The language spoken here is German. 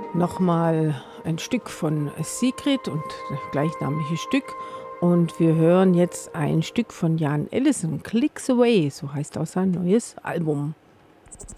Nochmal ein Stück von Sigrid und das gleichnamige Stück. Und wir hören jetzt ein Stück von Jan Ellison, Clicks Away, so heißt auch sein neues Album.